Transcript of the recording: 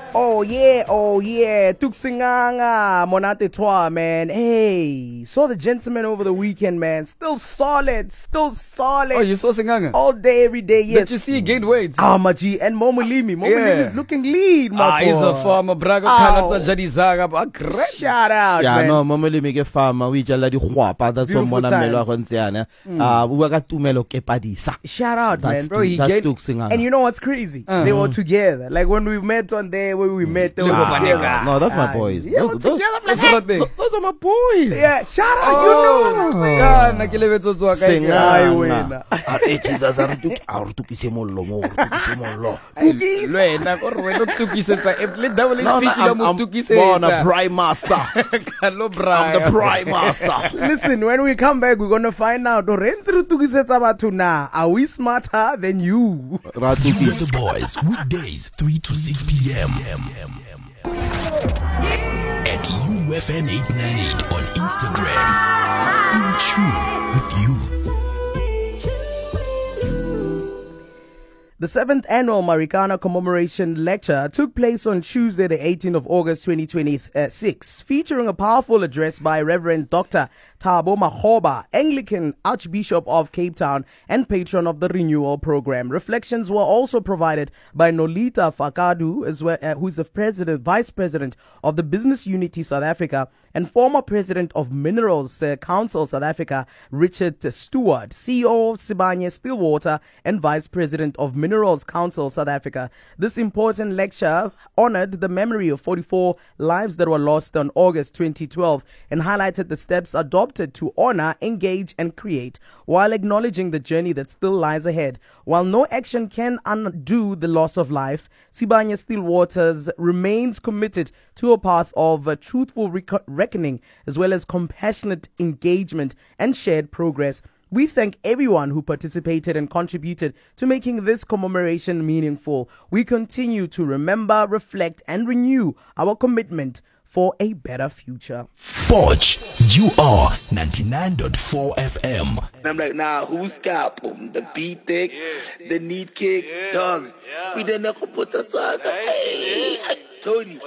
Oh yeah, Tuksinganga, Monate Twa, man. Hey, saw the gentleman over the weekend, man. Still solid. Oh, you saw Singanga? All day, every day, yes. Did you see he gained weight? My G, and Momolimi. Momolimi is looking lean, my boy. He's a farmer, Braga, Kanata, Jadizaga, great. Shout out, yeah, man. no, Momolimi ke farmer, we jala di khwapa, that's what Beautiful mona melo go ntseana. We got tumelo ke padisa. Shout out, man. Bro, he That's gained. Tuksinganga. And you know what's crazy? They were together. Like when we met on there, where we met, they were together. No, that's my boys. Yeah, Those- we're those- together. That's what they. Those are my boys. Yeah, shout out. Oh, You know, yeah, nakilebe tsotso ka Singanga. I win. Jesus, a re tukise mollo mo, re tukise mollo. Lwena ko re wena o tukisetsa le double No, speak la mo I'm tukisetsa. on a prime master. Hello, I'm Brian. the prime master. Listen, when we come back, we're gonna find out. Are we smarter than you? Ra tukise. The boys, weekdays, 3 to 6 p.m. At UFM 898 on Instagram. In tune with you. The 7th annual Marikana Commemoration Lecture took place on Tuesday, the 18th of August, 2026, featuring a powerful address by Reverend Dr. Thabo Makgoba, Anglican Archbishop of Cape Town and patron of the Renewal Program. Reflections were also provided by Nolita Fakadu, as well, who's the Vice President of the Business Unity South Africa, and former President of Minerals Council South Africa, Richard Stewart, CEO of Sibanye Stillwater and Vice President of Minerals Council South Africa. This important lecture honored the memory of 44 lives that were lost on August 2012 and highlighted the steps adopted to honor, engage and create, while acknowledging the journey that still lies ahead. While no action can undo the loss of life, Sibanye Stillwaters remains committed to a path of truthful reckoning as well as compassionate engagement and shared progress. We thank everyone who participated and contributed to making this commemoration meaningful. We continue to remember, reflect, and renew our commitment for a better future. Forge, you are 99.4 FM. And I'm like, nah, who's got them? The beat thick, the knee kick, dog. We didn't put that on. Hey, I told you.